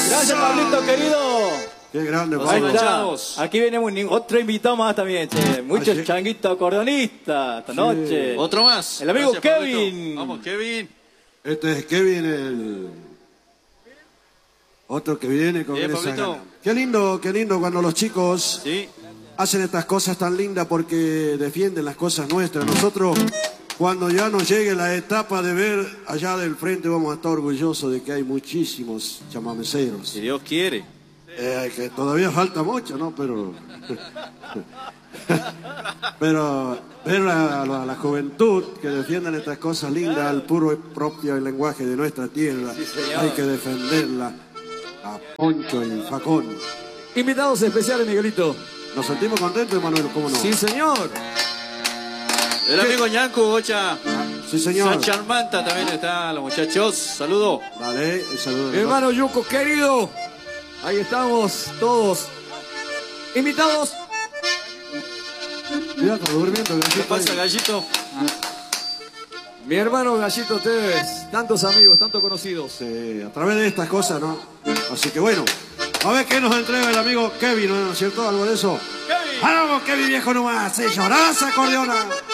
Gracias, Pablito, querido. Qué grande, Ahí Pablo. está. Aquí venimos otro invitado más también, che. Muchos changuitos acordeonistas esta noche. Otro más. El amigo Gracias, Kevin. Pablito. Vamos, Kevin. Este es Kevin, el otro que viene con Bien, esa Pablito. gana. Qué lindo cuando los chicos Sí. hacen estas cosas tan lindas porque defienden las cosas nuestras. Nosotros, cuando ya nos llegue la etapa de ver allá del frente, vamos a estar orgullosos de que hay muchísimos chamameceros. Si Dios quiere. Que todavía falta mucho, ¿no? Pero ver a la juventud que defiendan estas cosas lindas, al puro y propio lenguaje de nuestra tierra, hay que defenderla a poncho y facón. Invitados especiales, Miguelito. Nos sentimos contentos, Manuel, ¿cómo no? Sí, señor. El amigo Ñancu, Bocha. Sí, señor. San Charmanta también está, los muchachos. Saludo. Vale, el saludo. Mi hermano Yuco, querido. Ahí estamos todos invitados. Mira, como durmiendo, ¿Qué Gallito, pasa, ahí. Gallito? Mi hermano Gallito Tevez. Tantos amigos, tantos conocidos. Sí, a través de estas cosas, ¿no? Así que bueno, a ver qué nos entrega el amigo Kevin, ¿no es cierto? Algo de eso. Kevin. Vamos, Kevin, viejo nomás, llorás acordeona.